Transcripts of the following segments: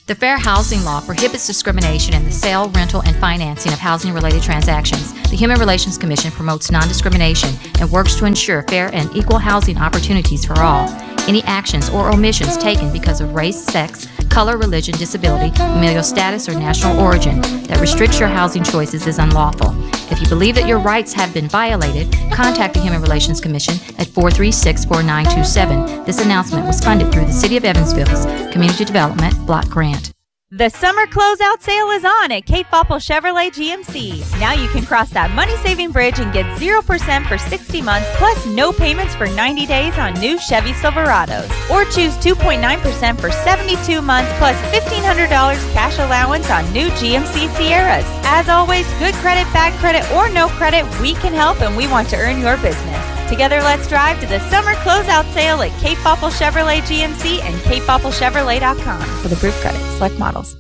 The Fair Housing Law prohibits discrimination in the sale, rental, and financing of housing-related transactions. The Human Relations Commission promotes non-discrimination and works to ensure fair and equal housing opportunities for all. Any actions or omissions taken because of race, sex, color, religion, disability, familial status, or national origin that restricts your housing choices is unlawful. If you believe that your rights have been violated, contact the Human Relations Commission at 436-4927. This announcement was funded through the City of Evansville's Community Development Block Grant. The summer closeout sale is on at Cape Popple Chevrolet GMC. Now you can cross that money-saving bridge and get 0% for 60 months plus no payments for 90 days on new Chevy Silverados. Or choose 2.9% for 72 months plus $1,500 cash allowance on new GMC Sierras. As always, good credit, bad credit, or no credit, we can help and we want to earn your business. Together, let's drive to the summer closeout sale at Cape Popple Chevrolet GMC and CapePoppleChevrolet.com for the approved credit. Select models.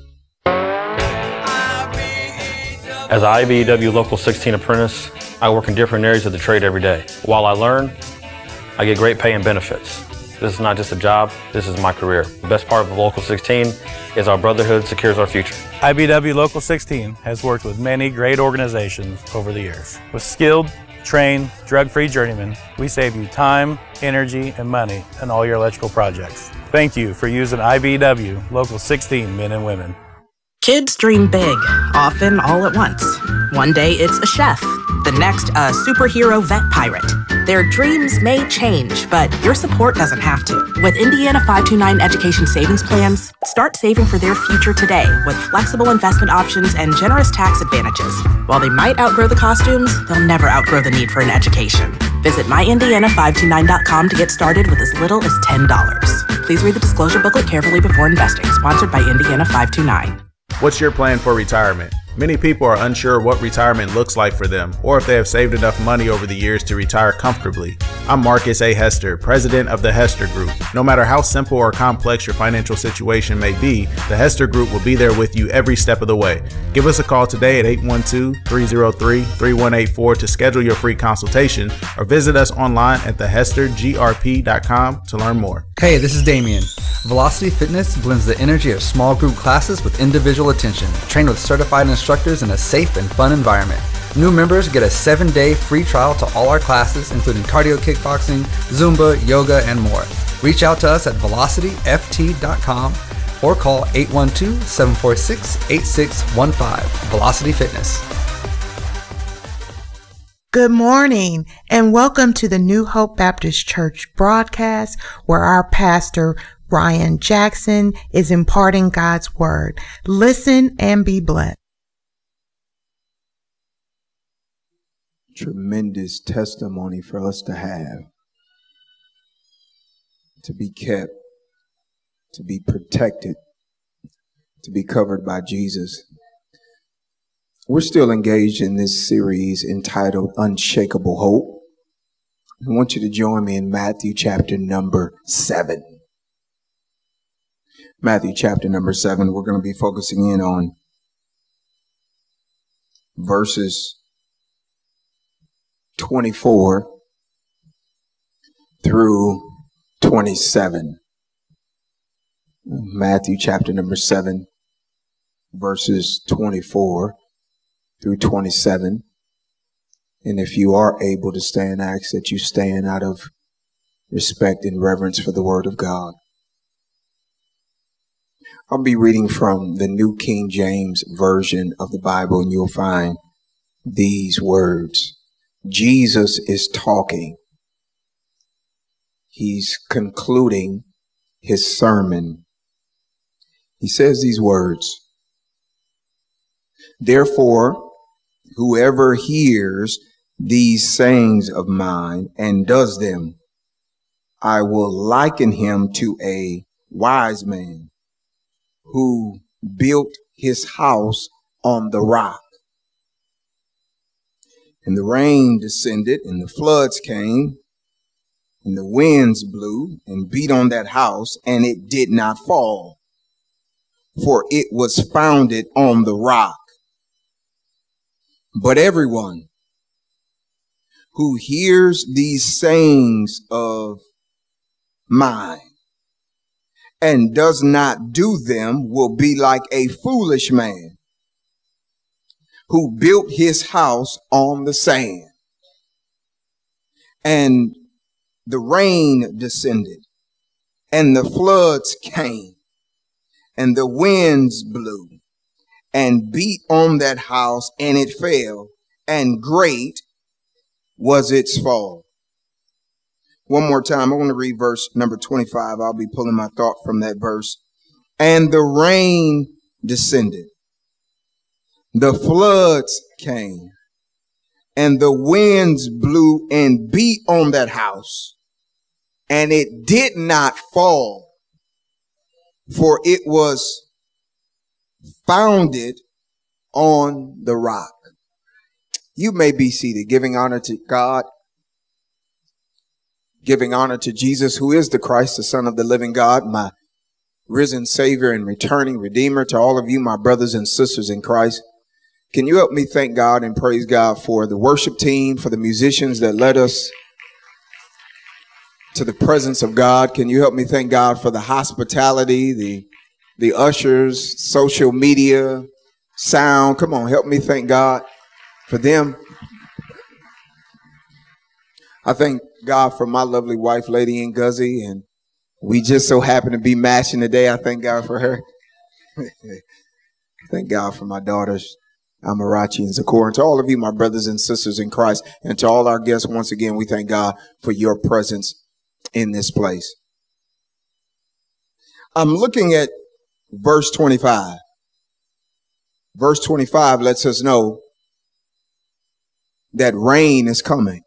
As an IBEW Local 16 apprentice, I work in different areas of the trade every day. While I learn, I get great pay and benefits. This is not just a job, this is my career. The best part of Local 16 is our brotherhood secures our future. IBEW Local 16 has worked with many great organizations over the years. With skilled, trained, drug-free journeymen, we save you time, energy, and money in all your electrical projects. Thank you for using IBEW Local 16 men and women. Kids dream big, often all at once. One day it's a chef, the next a superhero vet pirate. Their dreams may change, but your support doesn't have to. With Indiana 529 Education Savings Plans, start saving for their future today with flexible investment options and generous tax advantages. While they might outgrow the costumes, they'll never outgrow the need for an education. Visit myindiana529.com to get started with as little as $10. Please read the disclosure booklet carefully before investing. Sponsored by Indiana 529. What's your plan for retirement? Many people are unsure what retirement looks like for them, or if they have saved enough money over the years to retire comfortably. I'm Marcus A. Hester, president of the Hester Group. No matter how simple or complex your financial situation may be, the Hester Group will be there with you every step of the way. Give us a call today at 812-303-3184 to schedule your free consultation, or visit us online at thehestergrp.com to learn more. Hey, this is Damien. Velocity Fitness blends the energy of small group classes with individual attention, trained with certified instructors in a safe and fun environment. New members get a 7-day free trial to all our classes, including cardio kickboxing, Zumba, yoga, and more. Reach out to us at velocityft.com or call 812-746-8615. Velocity Fitness. Good morning and welcome to the New Hope Baptist Church broadcast, where our pastor Ryan Jackson is imparting God's word. Listen and be blessed. Tremendous testimony for us to have, to be kept, to be protected, to be covered by Jesus. We're still engaged in this series entitled Unshakable Hope. I want you to join me in Matthew chapter number 7. Matthew chapter number 7, we're going to be focusing in on verses 24 through 27. Matthew chapter number 7, verses 24 through 27. And if you are able to stand, I ask that you stand out of respect and reverence for the word of God. I'll be reading from the New King James Version of the Bible, and you'll find these words. Jesus is talking. He's concluding his sermon. He says these words. Therefore, whoever hears these sayings of mine and does them, I will liken him to a wise man who built his house on the rock. And the rain descended, and the floods came, and the winds blew and beat on that house, and it did not fall, for it was founded on the rock. But everyone who hears these sayings of mine and does not do them will be like a foolish man who built his house on the sand. And the rain descended, and the floods came, and the winds blew and beat on that house, and it fell, and great was its fall. One more time, I want to read verse number 25. I'll be pulling my thought from that verse. And the rain descended, the floods came, and the winds blew and beat on that house, and it did not fall, for it was founded on the rock. You may be seated, giving honor to God, giving honor to Jesus, who is the Christ, the Son of the living God, my risen Savior and returning Redeemer. To all of you, my brothers and sisters in Christ, can you help me thank God and praise God for the worship team, for the musicians that led us to the presence of God? Can you help me thank God for the hospitality, the ushers, social media, sound? Come on, help me thank God for them. I thank God for my lovely wife, Lady Nguzzy, and we just so happen to be matching today. I thank God for her. Thank God for my daughters, Amarachi and Zakor. And to all of you, my brothers and sisters in Christ, and to all our guests, once again, we thank God for your presence in this place. I'm looking at verse 25. Verse 25 lets us know that rain is coming.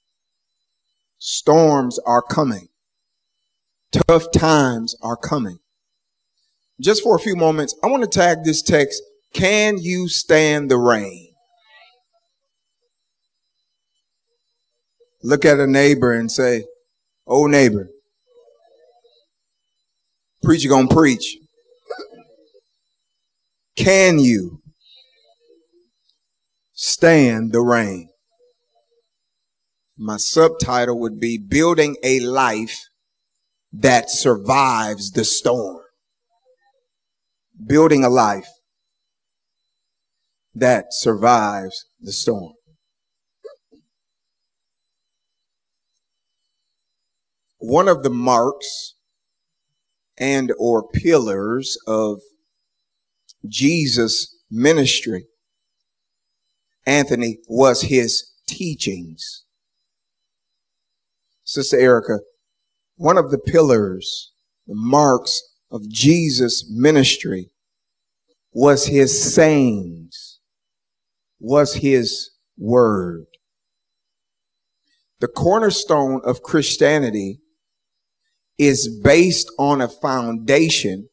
Storms are coming. Tough times are coming. Just for a few moments, I want to tag this text, can you stand the rain? Look at a neighbor and say, oh neighbor, preacher gonna preach. Can you stand the rain? My subtitle would be Building a Life That Survives the Storm. Building a life that survives the storm. One of the marks and or pillars of Jesus' ministry, Anthony, was his teachings. Sister Erica, one of the pillars, the marks of Jesus' ministry was his sayings, was his word. The cornerstone of Christianity is based on a foundation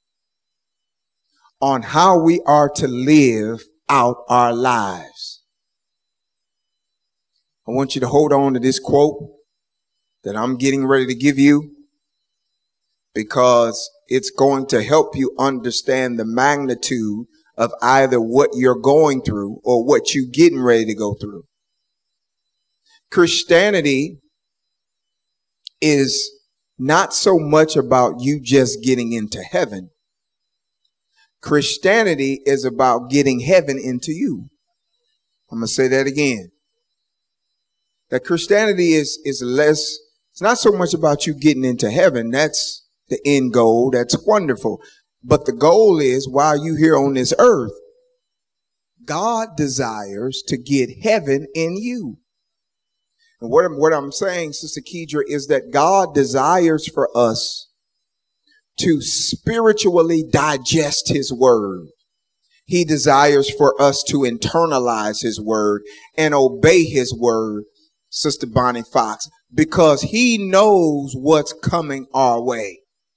on how we are to live out our lives. I want you to hold on to this quote that I'm getting ready to give you, because it's going to help you understand the magnitude of either what you're going through or what you're getting ready to go through. Christianity is not so much about you just getting into heaven. Christianity is about getting heaven into you. I'm going to say that again. That Christianity is less, it's not so much about you getting into heaven. That's the end goal. That's wonderful. But the goal is, while you're here on this earth, God desires to get heaven in you. And what I'm saying, Sister Kedra, is that God desires for us to spiritually digest his word. He desires for us to internalize his word and obey his word, Sister Bonnie Fox, because he knows what's coming our way.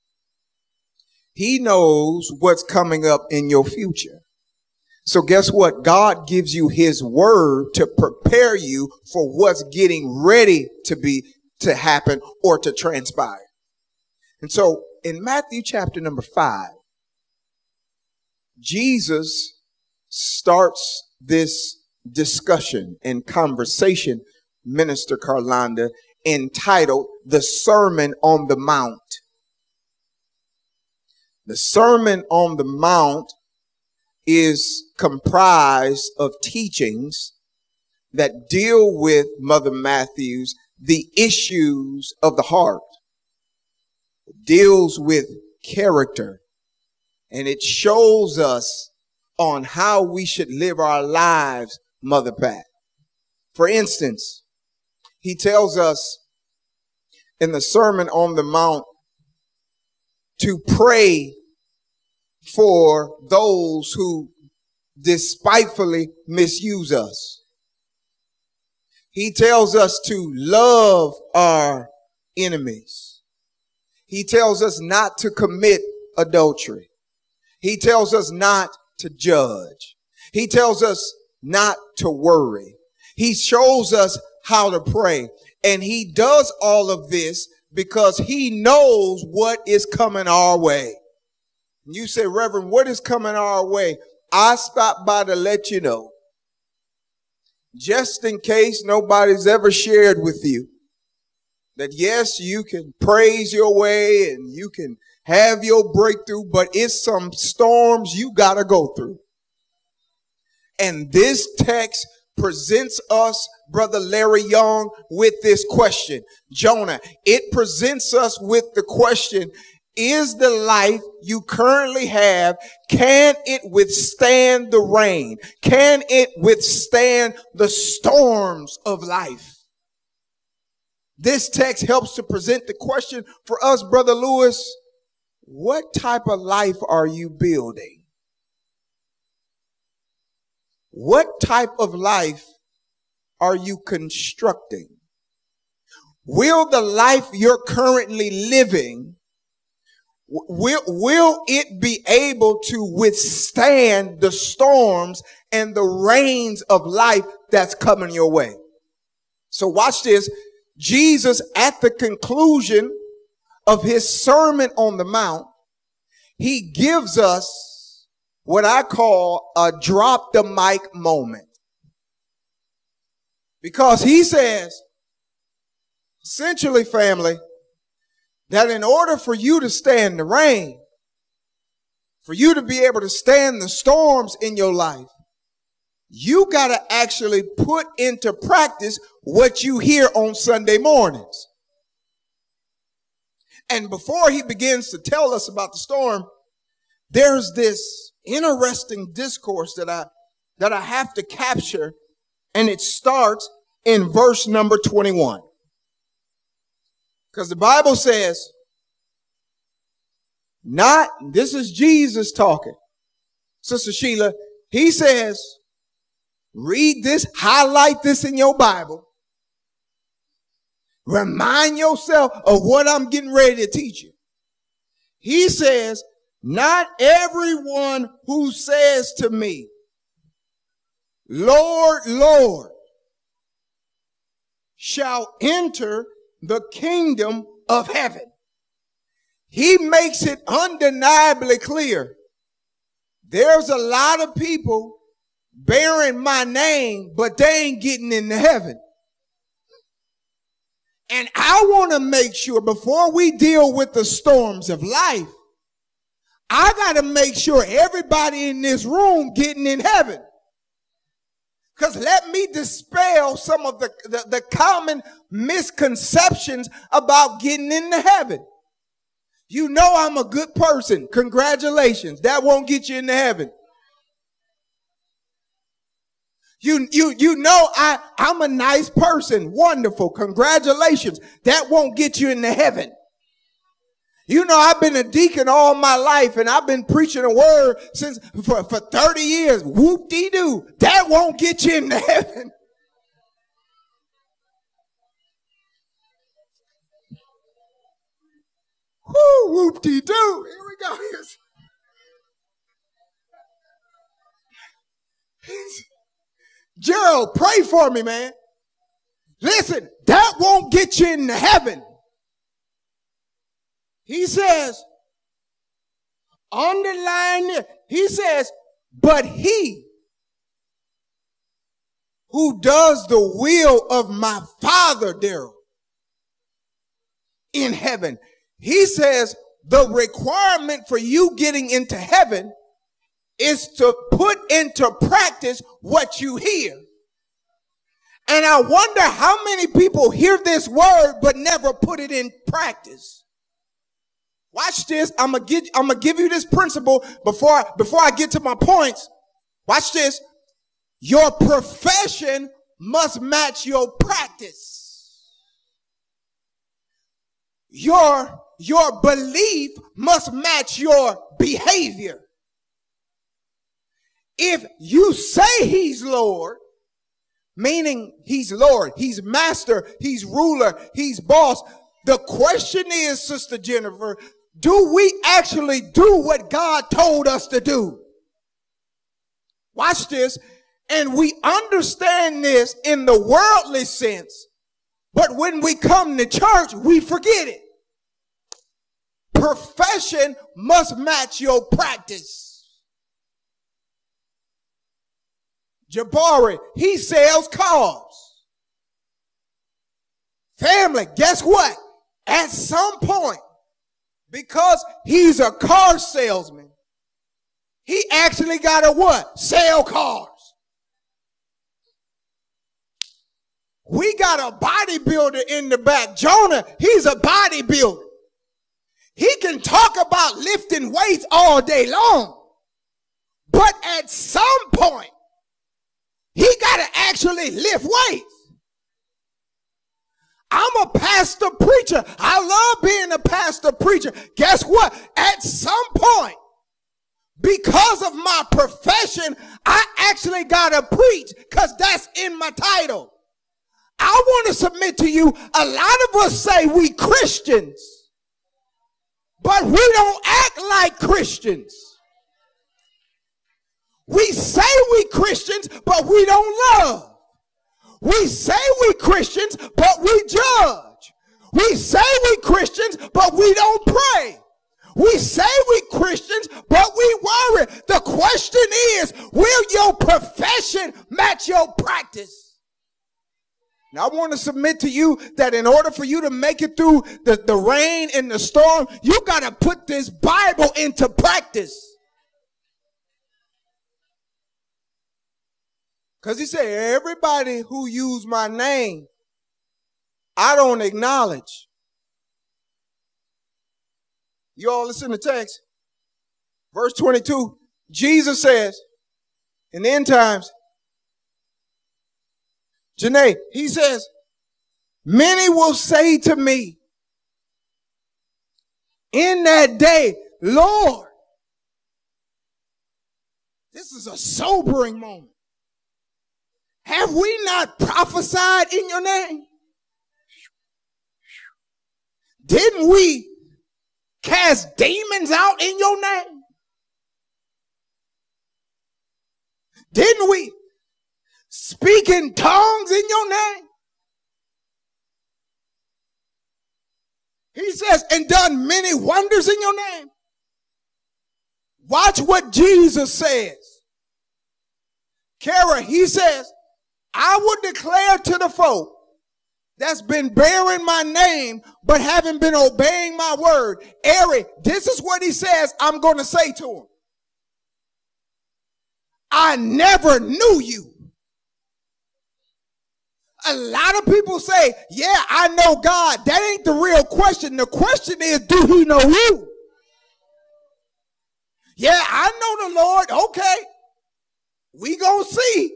He knows what's coming up in your future. So guess what? God gives you his word to prepare you for what's getting ready to happen or to transpire. And so in Matthew chapter number 5, Jesus starts this discussion and conversation, Minister Carlanda, entitled The Sermon on the Mount. The Sermon on the Mount is comprised of teachings that deal with, Mother Matthews, the issues of the heart. It deals with character, and it shows us on how we should live our lives, Mother Pat. For instance, he tells us in the Sermon on the Mount to pray for those who despitefully misuse us. He tells us to love our enemies. He tells us not to commit adultery. He tells us not to judge. He tells us not to worry. He shows us how to pray. And he does all of this because he knows what is coming our way. You say, Reverend, what is coming our way? I stopped by to let you know, just in case nobody's ever shared with you, that yes, you can praise your way and you can have your breakthrough, but it's some storms you got to go through. And this text presents us, Brother Larry Young, with this question. Jonah, it presents us with the question, is the life you currently have, can it withstand the rain? Can it withstand the storms of life? This text helps to present the question for us, Brother Lewis. What type of life are you building? What type of life are you constructing? Will the life you're currently living, will it be able to withstand the storms and the rains of life that's coming your way? So watch this. Jesus, at the conclusion of his Sermon on the Mount, he gives us what I call a drop the mic moment. Because he says, essentially, family, that in order for you to stand the rain, for you to be able to stand the storms in your life, you got to actually put into practice what you hear on Sunday mornings. And before he begins to tell us about the storm, there's this interesting discourse that I have to capture, and it starts in verse number 21. Because the Bible says, this is Jesus talking. Sister Sheila, he says, read this, highlight this in your Bible. Remind yourself of what I'm getting ready to teach you. He says, not everyone who says to me, Lord, Lord, shall enter the kingdom of heaven. He makes it undeniably clear. There's a lot of people bearing my name, but they ain't getting into heaven. And I want to make sure before we deal with the storms of life, I got to make sure everybody in this room getting in heaven. Because let me dispel some of the common misconceptions about getting into heaven. You know I'm a good person. Congratulations. That won't get you into heaven. You know I'm a nice person. Wonderful. Congratulations. That won't get you into heaven. You know, I've been a deacon all my life and I've been preaching a word for 30 years. Whoop-dee-doo. That won't get you into heaven. Whoo, whoop-dee-doo. Here we go. Gerald, pray for me, man. Listen, that won't get you into heaven. He says, underline it. He says, but he who does the will of my Father, Daryl, in heaven. He says, the requirement for you getting into heaven is to put into practice what you hear. And I wonder how many people hear this word but never put it in practice. Watch this. I'm gonna give you this principle before I get to my points. Watch this. Your profession must match your practice. Your belief must match your behavior. If you say he's Lord, meaning he's Lord, he's master, he's ruler, he's boss, the question is, Sister Jennifer, do we actually do what God told us to do? Watch this. And we understand this in the worldly sense, but when we come to church, we forget it. Profession must match your practice. Jabari, he sells cars. Family, guess what? At some point, because he's a car salesman, he actually got to what? Sell cars. We got a bodybuilder in the back. Jonah, he's a bodybuilder. He can talk about lifting weights all day long. But at some point, he got to actually lift weights. I'm a pastor preacher. I love being a pastor preacher. Guess what? At some point, because of my profession, I actually got to preach because that's in my title. I want to submit to you, a lot of us say we Christians, but we don't act like Christians. We say we Christians, but we don't love. We say we Christians, but we judge. We say we Christians, but we don't pray. We say we Christians, but we worry. The question is, will your profession match your practice? Now, I want to submit to you that in order for you to make it through the rain and the storm, you got to put this Bible into practice. Because he said, everybody who use my name, I don't acknowledge. You all listen to the text. Verse 22, Jesus says, in the end times, Janae, he says, many will say to me in that day, Lord, this is a sobering moment. Have we not prophesied in your name? Didn't we cast demons out in your name? Didn't we speak in tongues in your name? He says, and done many wonders in your name. Watch what Jesus says. Kara, he says, I will declare to the folk that's been bearing my name but haven't been obeying my word. Eric, this is what he says I'm going to say to him. I never knew you. A lot of people say, yeah, I know God. That ain't the real question. The question is, do he know you? Yeah, I know the Lord. Okay. We gonna see.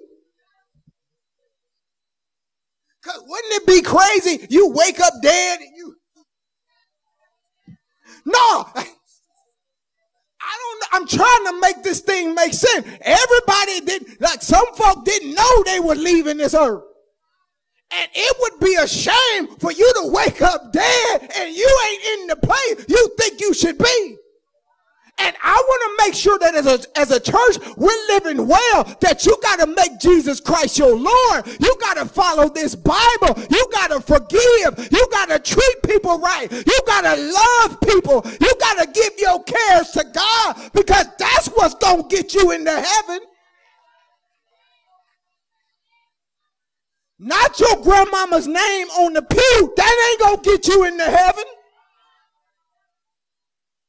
Because wouldn't it be crazy? You wake up dead and you... No. I'm trying to make this thing make sense. Everybody didn't, like some folk didn't know they were leaving this earth. And it would be a shame for you to wake up dead and you ain't in the place you think you should be. And I want to make sure that as a church, we're living well, that you got to make Jesus Christ your Lord. You got to follow this Bible. You got to forgive. You got to treat people right. You got to love people. You got to give your cares to God, because that's what's going to get you into heaven. Not your grandmama's name on the pew. That ain't going to get you into heaven.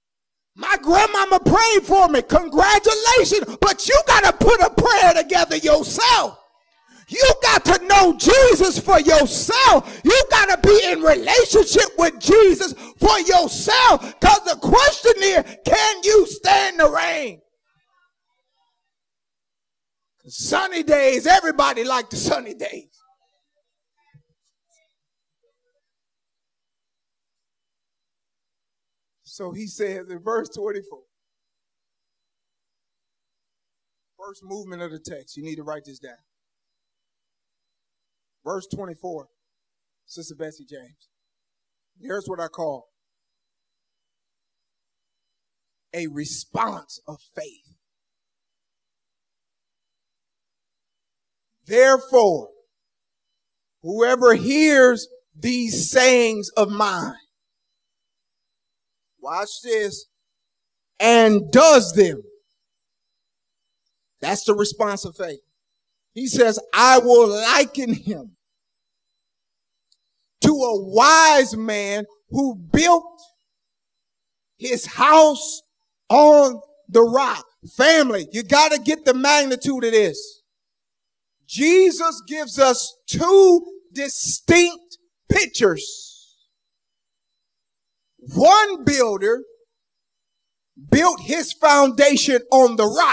My grandmama prayed for me. Congratulations. But you got to put a prayer together yourself. You got to know Jesus for yourself. You got to be in relationship with Jesus for yourself. Because the question is, can you stand the rain? Sunny days, everybody like the sunny days. So he says in verse 24, first movement of the text, you need to write this down. Verse 24, Sister Bessie James. Here's what I call a response of faith. Therefore, whoever hears these sayings of mine, watch this, and does them, that's the response of faith. He says, I will liken him to a wise man who built his house on the rock. Family, you got to get the magnitude of this. Jesus gives us two distinct pictures. One builder built his foundation on the rock.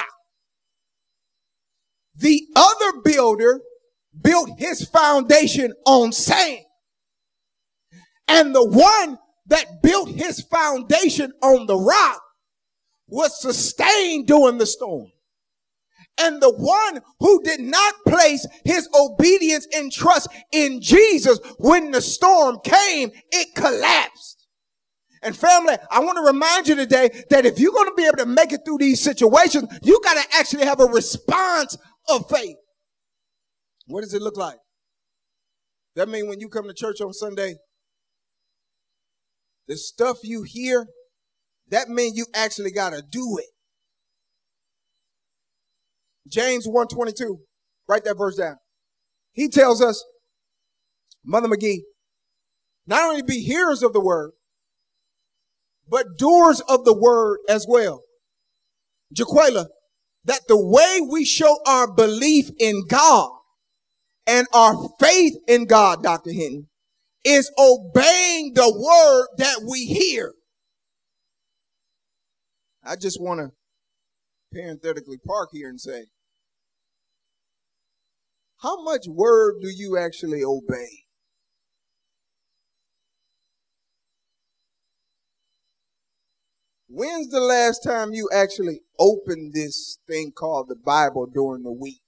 The other builder built his foundation on sand. And the one that built his foundation on the rock was sustained during the storm. And the one who did not place his obedience and trust in Jesus, when the storm came, it collapsed. And family, I want to remind you today that if you're going to be able to make it through these situations, you got to actually have a response of faith. What does it look like? That means when you come to church on Sunday, the stuff you hear, that means you actually got to do it. James 1:22, write that verse down. He tells us, Mother McGee, not only be hearers of the word, but doers of the word as well. Jaquela, that the way we show our belief in God and our faith in God, Dr. Hinton, is obeying the word that we hear. I just want to parenthetically park here and say, how much word do you actually obey? When's the last time you actually opened this thing called the Bible during the week?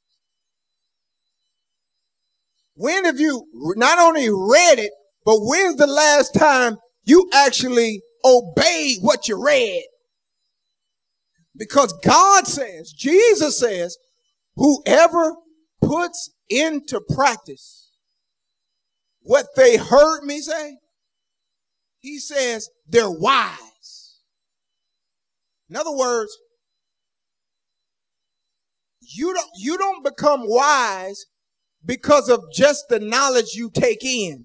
When have you not only read it, but when's the last time you actually obeyed what you read? Because God says, Jesus says, whoever puts into practice what they heard me say, he says they're wise. In other words, you don't become wise because of just the knowledge you take in.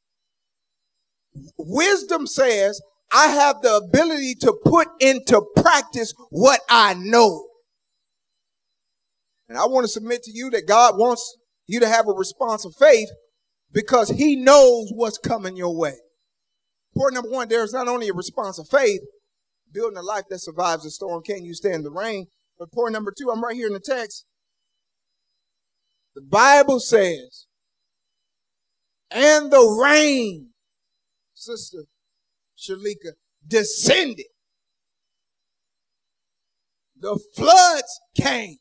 Wisdom says, I have the ability to put into practice what I know. And I want to submit to you that God wants you to have a response of faith because he knows what's coming your way. Point number one, there's not only a response of faith, building a life that survives the storm. Can you stand the rain? But point number two, I'm right here in the text. The Bible says, and the rain, Sister Shalika, descended. The floods came.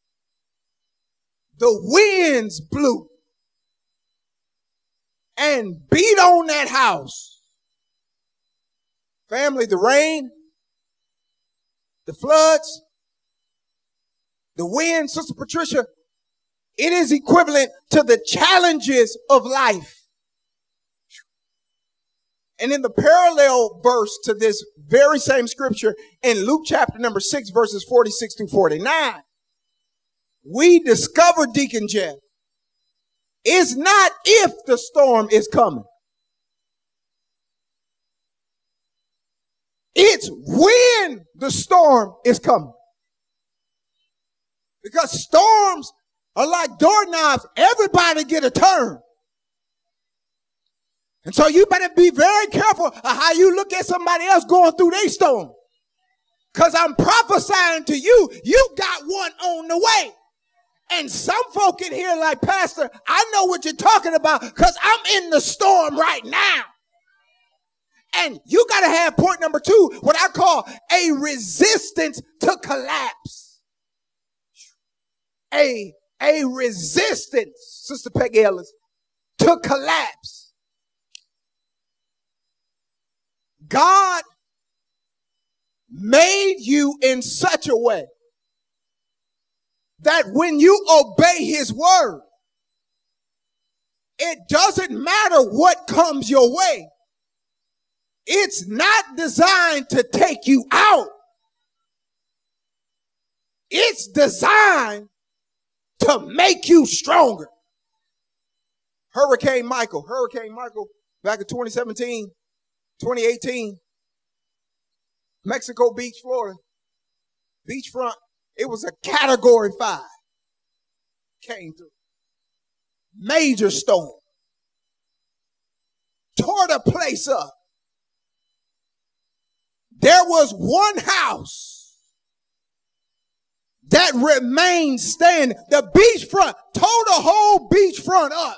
The winds blew and beat on that house. Family, the rain, the floods, the wind, Sister Patricia, it is equivalent to the challenges of life. And in the parallel verse to this very same scripture in Luke chapter number 6, verses 46 through 49, we discover, Deacon Jeff, it's not if the storm is coming. It's when the storm is coming. Because storms are like doorknobs. Everybody get a turn. And so you better be very careful of how you look at somebody else going through their storm. Because I'm prophesying to you, you got one on the way. And some folk in here like, Pastor, I know what you're talking about because I'm in the storm right now. And you got to have point number 2, what I call a resistance to collapse. A resistance, Sister Peggy Ellis, to collapse. God made you in such a way that when you obey his word, it doesn't matter what comes your way. It's not designed to take you out. It's designed to make you stronger. Hurricane Michael back in 2017, 2018, Mexico Beach, Florida, beachfront. It was a Category 5. Came through. Major storm. Tore the place up. There was one house that remained standing. The beachfront tore the whole beachfront up.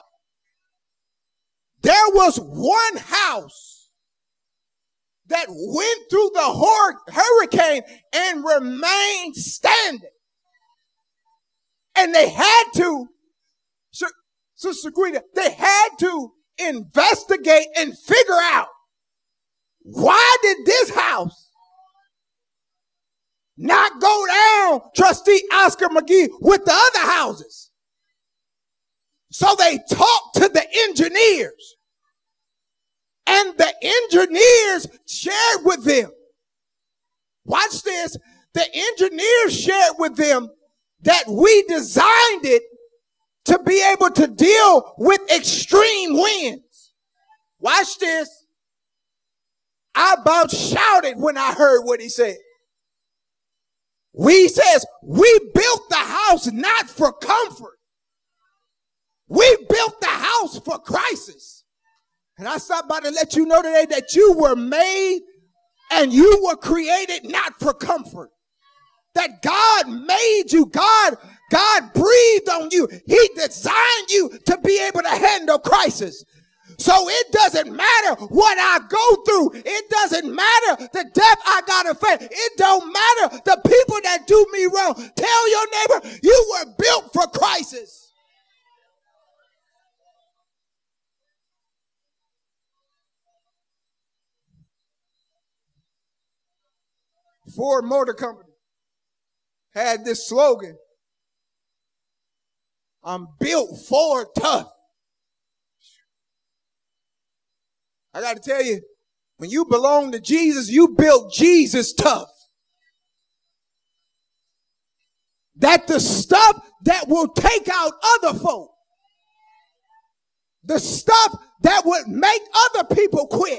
There was one house that went through the hurricane and remained standing. And they had to, Sister Guida, they had to investigate and figure out, why did this house not go down, Trustee Oscar McGee, with the other houses? So they talked to the engineers. And the engineers shared with them. Watch this. The engineers shared with them that we designed it to be able to deal with extreme winds. Watch this. I about shouted when I heard what he said. He says, we built the house not for comfort. We built the house for crisis. And I stopped by to let you know today that you were made and you were created not for comfort. That God made you. God breathed on you. He designed you to be able to handle crisis. So it doesn't matter what I go through. It doesn't matter the death I gotta face. It don't matter the people that do me wrong. Tell your neighbor, you were built for crisis. Ford Motor Company had this slogan, I'm built Ford tough. I got to tell you, when you belong to Jesus, you built Jesus tough. That the stuff that will take out other folk, the stuff that would make other people quit,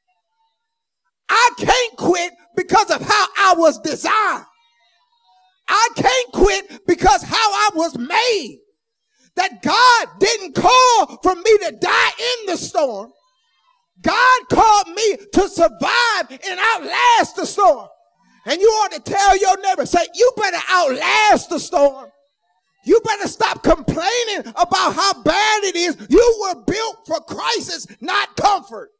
I can't quit because of how I was designed. I can't quit because how I was made. That God didn't call for me to die in the storm. God called me to survive and outlast the storm. And you ought to tell your neighbor, say, you better outlast the storm. You better stop complaining about how bad it is. You were built for crisis, not comfort.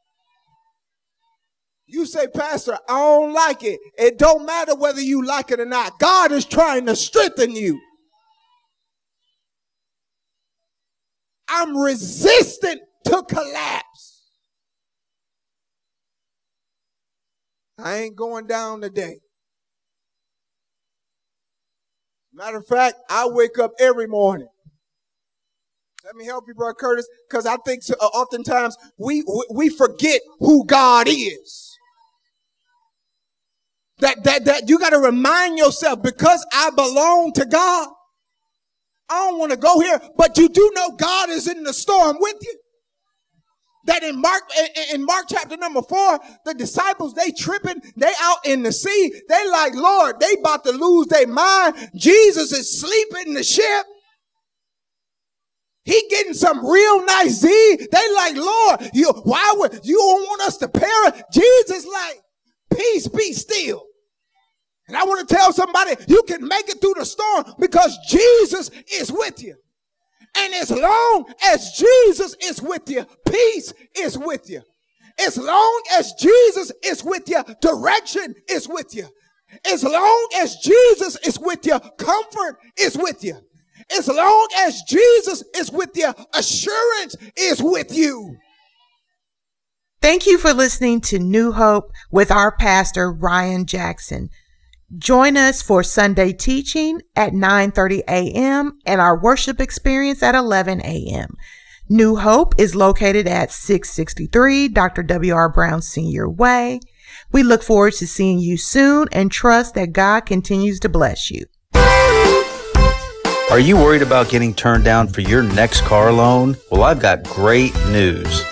You say, Pastor, I don't like it. It don't matter whether you like it or not. God is trying to strengthen you. I'm resistant to collapse. I ain't going down today. Matter of fact, I wake up every morning. Let me help you, Brother Curtis, because I think oftentimes we forget who God is. That you got to remind yourself, because I belong to God, I don't want to go here, but you do know God is in the storm with you. that in Mark chapter number 4, the disciples, they tripping, they out in the sea. They like, Lord, they about to lose their mind. Jesus is sleeping in the ship. He getting some real nice Z. They like, Lord, why would you don't want us to perish? Jesus like, peace, be still. And I want to tell somebody, you can make it through the storm because Jesus is with you. And as long as Jesus is with you, peace is with you. As long as Jesus is with you, direction is with you. As long as Jesus is with you, comfort is with you. As long as Jesus is with you, assurance is with you. Thank you for listening to New Hope with our pastor, Ryan Jackson. Join us for Sunday teaching at 9:30 a.m. and our worship experience at 11 a.m. New Hope is located at 663 Dr. W.R. Brown Sr. Way. We look forward to seeing you soon and trust that God continues to bless you. Are you worried about getting turned down for your next car loan? Well, I've got great news.